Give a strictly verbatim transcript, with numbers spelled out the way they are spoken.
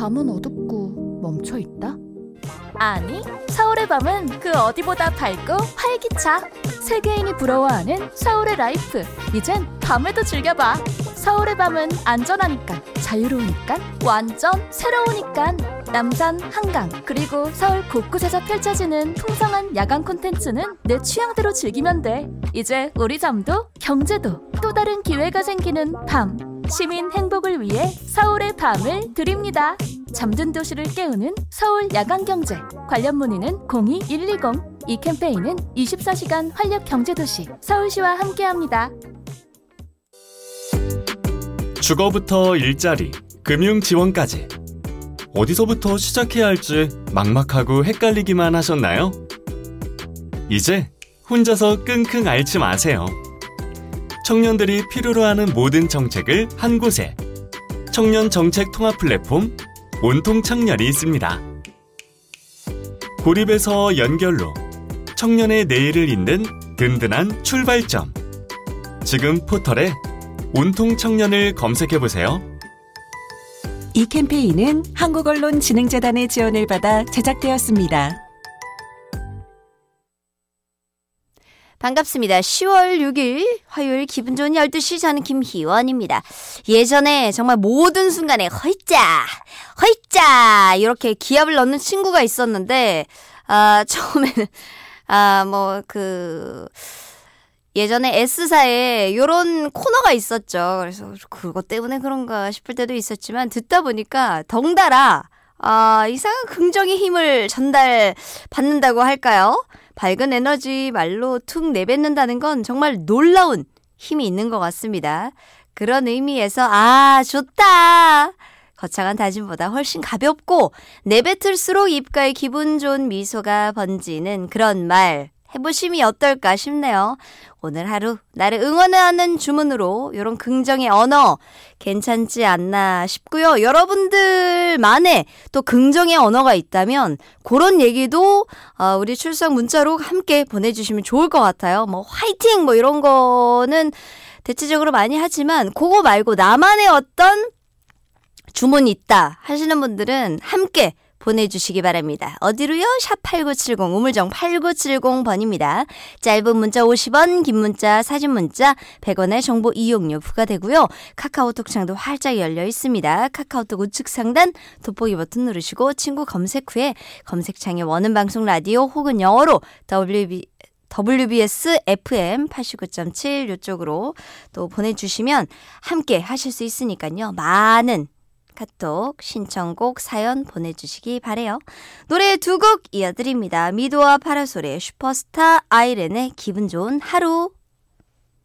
밤은 어둡고 멈춰있다? 아니, 서울의 밤은 그 어디보다 밝고 활기차. 세계인이 부러워하는 서울의 라이프. 이젠 밤에도 즐겨봐. 서울의 밤은 안전하니까, 자유로우니까, 완전 새로우니까. 남산, 한강, 그리고 서울 곳곳에서 펼쳐지는 풍성한 야간 콘텐츠는 내 취향대로 즐기면 돼. 이제 우리 잠도 경제도 또 다른 기회가 생기는 밤. 시민 행복을 위해 서울의 밤을 드립니다. 잠든 도시를 깨우는 서울 야간경제. 관련 문의는 공이 일이공. 이 캠페인은 이십사 시간 활력 경제도시 서울시와 함께합니다. 주거부터 일자리, 금융 지원까지 어디서부터 시작해야 할지 막막하고 헷갈리기만 하셨나요? 이제 혼자서 끙끙 앓지 마세요. 청년들이 필요로 하는 모든 정책을 한 곳에, 청년 정책 통합 플랫폼 온통 청년이 있습니다. 고립에서 연결로 청년의 내일을 잇는 든든한 출발점. 지금 포털에 온통 청년을 검색해보세요. 이 캠페인은 한국언론진흥재단의 지원을 받아 제작되었습니다. 반갑습니다. 시월 육일 화요일 기분 좋은 열두 시, 저는 김희원입니다. 예전에 정말 모든 순간에 허이짜 허이짜 이렇게 기합을 넣는 친구가 있었는데, 아 처음에는 아 뭐 그 예전에 S사에 요런 코너가 있었죠. 그래서 그것 때문에 그런가 싶을 때도 있었지만, 듣다 보니까 덩달아 아 이상한 긍정의 힘을 전달 받는다고 할까요? 밝은 에너지 말로 툭 내뱉는다는 건 정말 놀라운 힘이 있는 것 같습니다. 그런 의미에서 아 좋다, 거창한 다짐보다 훨씬 가볍고 내뱉을수록 입가에 기분 좋은 미소가 번지는 그런 말 해보심이 어떨까 싶네요. 오늘 하루 나를 응원하는 주문으로 이런 긍정의 언어 괜찮지 않나 싶고요. 여러분들만의 또 긍정의 언어가 있다면 그런 얘기도 어, 우리 출석 문자로 함께 보내주시면 좋을 것 같아요. 뭐 화이팅 뭐 이런 거는 대체적으로 많이 하지만 그거 말고 나만의 어떤 주문이 있다 하시는 분들은 함께 보내주시기 바랍니다. 어디로요? 샵 팔구칠공, 우물정 팔구칠공 번입니다. 짧은 문자 오십 원, 긴 문자, 사진 문자 백 원의 정보 이용료 부과되고요. 카카오톡 창도 활짝 열려 있습니다. 카카오톡 우측 상단 돋보기 버튼 누르시고 친구 검색 후에 검색창에 원음 방송 라디오 혹은 영어로 더블유비 더블유비에스 에프엠 팔십구 점 칠 이쪽으로 또 보내주시면 함께 하실 수 있으니까요. 많은 카톡, 신청곡, 사연 보내주시기 바래요. 노래 두 곡 이어드립니다. 미도와 파라솔의 슈퍼스타, 아이렌의 기분 좋은 하루.